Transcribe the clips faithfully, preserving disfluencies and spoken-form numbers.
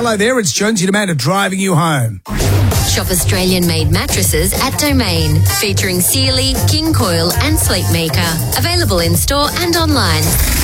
hello there. It's Jonesy and Amanda driving you home. Shop Australian-made mattresses at Domain, featuring Sealy, King Coil and Sleepmaker. Available in store and online.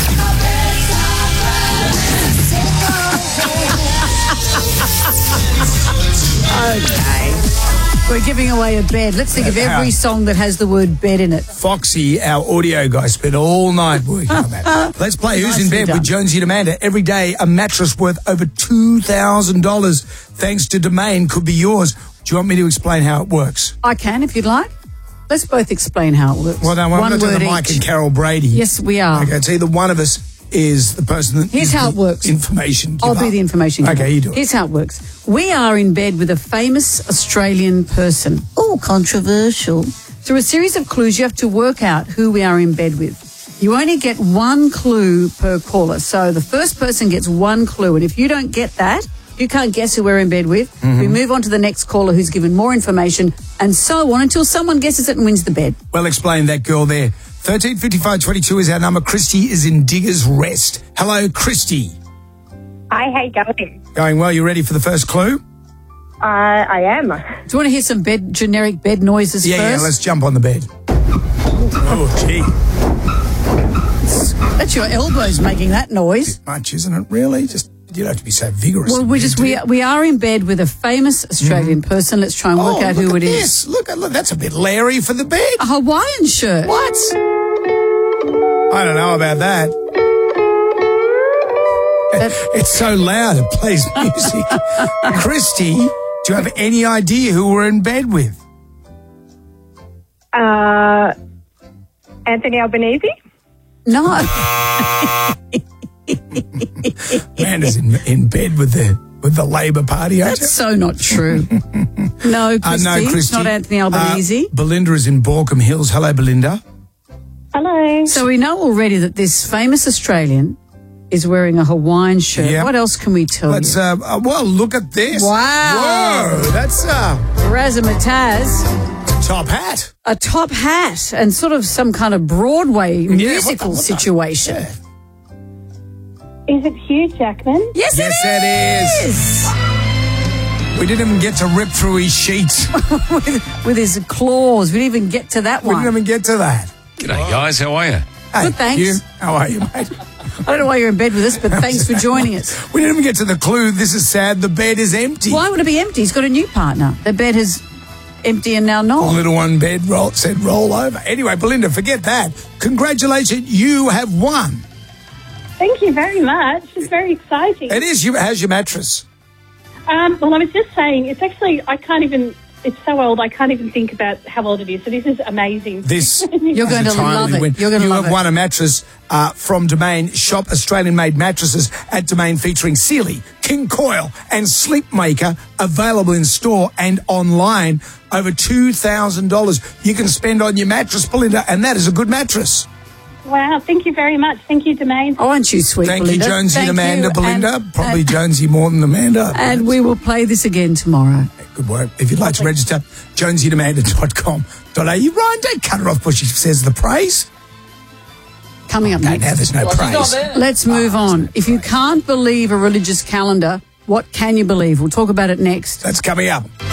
Okay. We're giving away a bed. Let's think of every song that has the word bed in it. Foxy, our audio guy, spent all night working on that. Let's play Who's in Nicely Bed done. with Jonesy and Amanda. Every day, a mattress worth over two thousand dollars thanks to Domain could be yours. Do you want me to explain how it works? I can, if you'd like. Let's both explain how it works. Well, no, I'm One not doing word the Mike each. and Carol Brady. Yes, we are. Okay, it's either one of us is the person that Here's gives how the it works. information. I'll giver. be the information giver. Okay, you do it. Here's how it works. We are in bed with a famous Australian person. Oh, controversial. Through a series of clues, you have to work out who we are in bed with. You only get one clue per caller. So the first person gets one clue. And if you don't get that, you can't guess who we're in bed with. Mm-hmm. We move on to the next caller who's given more information and so on until someone guesses it and wins the bed. Well explained, that girl there. thirteen fifty-five twenty-two is our number. Christy is in Diggers Rest. Hello, Christy. Hi, how you going? Going well. You ready for the first clue? Uh, I am. Do you want to hear some bed generic bed noises Yeah, first? yeah, let's jump on the bed. Oh, gee. That's your elbows making that noise. Much, isn't it, really? Just, you don't have to be so vigorous. Well, we just we we are in bed with a famous Australian person. Let's try and work oh, out look who at it this. is. Look at look, that's a bit Larry for the bed. A Hawaiian shirt. What? I don't know about that. That- It's so loud, it plays music. Christy, do you have any idea who we're in bed with? Uh, Anthony Albanese? No. Amanda's in, in bed with the with the Labor Party, aren't That's so not true. No, Christy. Uh, no, It's Christy. not Anthony Albanese. Uh, Belinda is in Borkham Hills. Hello, Belinda. Hello. So we know already that this famous Australian is wearing a Hawaiian shirt. Yeah. What else can we tell Let's, you? uh, uh, well, look at this. Wow. Whoa, that's uh, Razzmatazz, top hat. a top hat, and sort of some kind of Broadway Yeah, what the- musical what the- situation. Yeah. Is it Hugh Jackman? Yes, Yes, it it is. We didn't even get to rip through his sheets. with, with his claws. We didn't even get to that We one. didn't even get to that. G'day, guys. How are you? Hey, Good, thanks. Hugh, how are you, mate? I don't know why you're in bed with us, but thanks for joining us. We didn't even get to the clue. This is sad. The bed is empty. Why would it be empty? He's got a new partner. The bed is empty and now The not. little one bed roll, said roll over. Anyway, Belinda, forget that. Congratulations, you have won. Thank you very much. It's very exciting. It is. You, how's your mattress? Um, well, I was just saying, it's actually, I can't even, it's so old, I can't even think about how old it is. So this is amazing. This You're going is to a timely love it. win. You're going to you love have it. won a mattress uh, from Domain. Shop Australian-made mattresses at Domain featuring Sealy, King Coil and Sleepmaker, available in store and online. Over two thousand dollars you can spend on your mattress, Belinda, and that is a good mattress. Wow, thank you very much. Thank you, Domain. Oh, aren't you sweet, Thank Belinda? you, Jonesy Thank and Amanda. you. Belinda, And- probably and- Jonesy more than Amanda. And we will play this again tomorrow. Good work. If you'd like to register, jonesy and amanda dot com dot a u. Ryan, don't cut her off because she says the praise. Coming up Okay, next. now there's no praise. Let's move on. If you can't believe a religious calendar, what can you believe? We'll talk about it next. That's coming up.